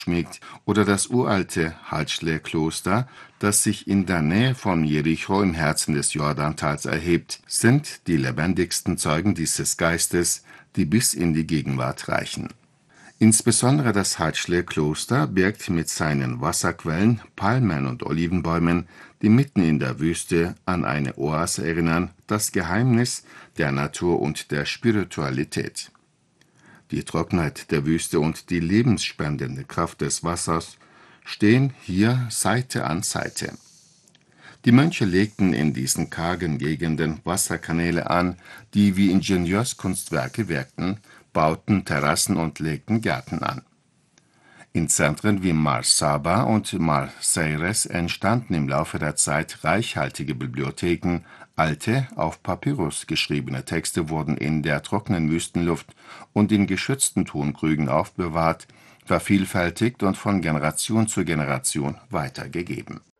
schmiegt, oder das uralte Hadschle-Kloster, das sich in der Nähe von Jericho im Herzen des Jordantals erhebt, sind die lebendigsten Zeugen dieses Geistes, die bis in die Gegenwart reichen. Insbesondere das Hadschle-Kloster birgt mit seinen Wasserquellen, Palmen und Olivenbäumen, die mitten in der Wüste an eine Oase erinnern, das Geheimnis der Natur und der Spiritualität. Die Trockenheit der Wüste und die lebensspendende Kraft des Wassers stehen hier Seite an Seite. Die Mönche legten in diesen kargen Gegenden Wasserkanäle an, die wie Ingenieurskunstwerke wirkten, bauten Terrassen und legten Gärten an. In Zentren wie Mar Saba und Mar Seires entstanden im Laufe der Zeit reichhaltige Bibliotheken, alte, auf Papyrus geschriebene Texte wurden in der trockenen Wüstenluft und in geschützten Tonkrügen aufbewahrt, vervielfältigt und von Generation zu Generation weitergegeben